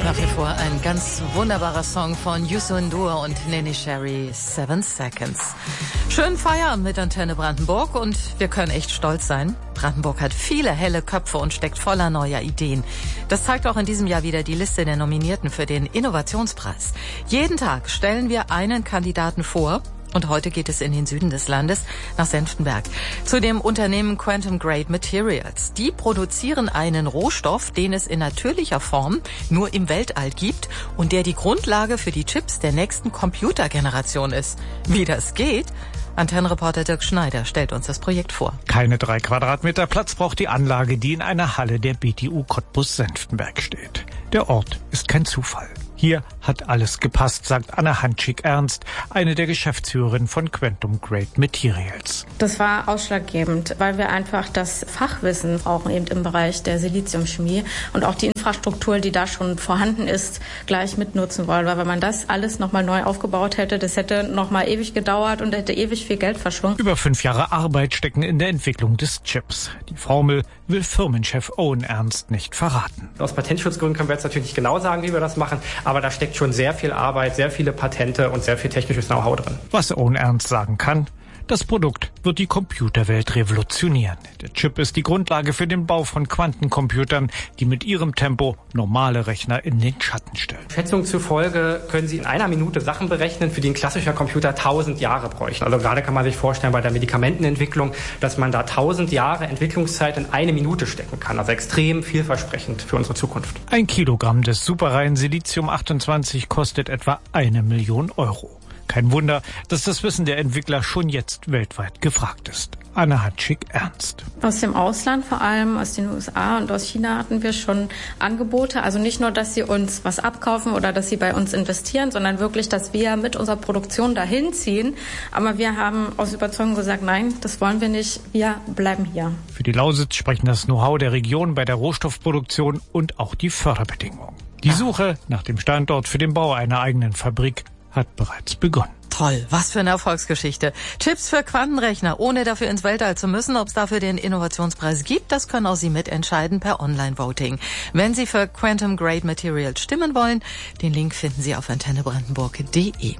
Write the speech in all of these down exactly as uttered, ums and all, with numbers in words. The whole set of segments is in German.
Nach wie vor ein ganz wunderbarer Song von Youssou N'Dour und Neneh Cherry, Seven Seconds. Schönen Feierabend mit Antenne Brandenburg und wir können echt stolz sein. Brandenburg hat viele helle Köpfe und steckt voller neuer Ideen. Das zeigt auch in diesem Jahr wieder die Liste der Nominierten für den Innovationspreis. Jeden Tag stellen wir einen Kandidaten vor. Und heute geht es in den Süden des Landes, nach Senftenberg, zu dem Unternehmen Quantum Grade Materials. Die produzieren einen Rohstoff, den es in natürlicher Form nur im Weltall gibt und der die Grundlage für die Chips der nächsten Computergeneration ist. Wie das geht? Antennenreporter Dirk Schneider stellt uns das Projekt vor. Keine drei Quadratmeter Platz braucht die Anlage, die in einer Halle der B T U Cottbus-Senftenberg steht. Der Ort ist kein Zufall. Hier hat alles gepasst, sagt Anna Hanschig-Ernst, eine der Geschäftsführerinnen von Quantum Grade Materials. Das war ausschlaggebend, weil wir einfach das Fachwissen brauchen eben im Bereich der Siliziumchemie und auch die Infrastruktur, die da schon vorhanden ist, gleich mitnutzen wollen. Weil wenn man das alles nochmal neu aufgebaut hätte, das hätte nochmal ewig gedauert und hätte ewig viel Geld verschlungen. Über fünf Jahre Arbeit stecken in der Entwicklung des Chips. Die Formel will Firmenchef Owen Ernst nicht verraten. Aus Patentschutzgründen können wir jetzt natürlich nicht genau sagen, wie wir das machen, aber da steckt schon sehr viel Arbeit, sehr viele Patente und sehr viel technisches Know-how drin. Was Owen Ernst sagen kann: Das Produkt wird die Computerwelt revolutionieren. Der Chip ist die Grundlage für den Bau von Quantencomputern, die mit ihrem Tempo normale Rechner in den Schatten stellen. Schätzungen zufolge können Sie in einer Minute Sachen berechnen, für die ein klassischer Computer tausend Jahre bräuchte. Also gerade kann man sich vorstellen bei der Medikamentenentwicklung, dass man da tausend Jahre Entwicklungszeit in eine Minute stecken kann. Also extrem vielversprechend für unsere Zukunft. Ein Kilogramm des superreinen Silizium achtundzwanzig kostet etwa eine Million Euro. Kein Wunder, dass das Wissen der Entwickler schon jetzt weltweit gefragt ist. Anna Hanschig-Ernst. Aus dem Ausland, vor allem aus den U S A und aus China, hatten wir schon Angebote. Also nicht nur, dass sie uns was abkaufen oder dass sie bei uns investieren, sondern wirklich, dass wir mit unserer Produktion dahin ziehen. Aber wir haben aus Überzeugung gesagt, nein, das wollen wir nicht. Wir bleiben hier. Für die Lausitz sprechen das Know-how der Region bei der Rohstoffproduktion und auch die Förderbedingungen. Die Suche nach dem Standort für den Bau einer eigenen Fabrik hat bereits begonnen. Toll, was für eine Erfolgsgeschichte. Chips für Quantenrechner, ohne dafür ins Weltall zu müssen. Ob es dafür den Innovationspreis gibt, das können auch Sie mitentscheiden per Online-Voting. Wenn Sie für Quantum Grade Materials stimmen wollen, den Link finden Sie auf antenne brandenburg punkt de.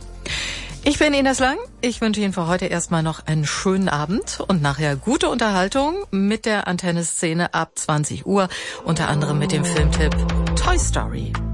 Ich bin Ines Lang. Ich wünsche Ihnen für heute erstmal noch einen schönen Abend und nachher gute Unterhaltung mit der Antenne-Szene ab zwanzig Uhr, unter anderem mit dem Filmtipp Toy Story.